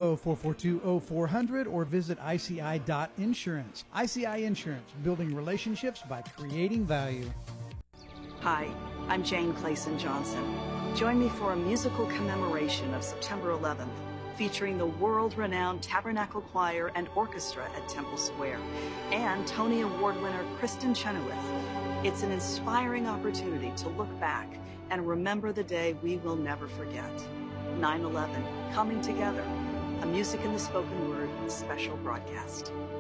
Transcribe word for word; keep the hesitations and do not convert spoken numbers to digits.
oh four four two oh four hundred or visit I C I dot insurance. I C I Insurance, building relationships by creating value. Hi, I'm Jane Clayson Johnson. Join me for a musical commemoration of September eleventh, featuring the world-renowned Tabernacle Choir and Orchestra at Temple Square, and Tony Award winner Kristen Chenoweth. It's an inspiring opportunity to look back and remember the day we will never forget. nine eleven, Coming Together, a Music in the Spoken Word special broadcast.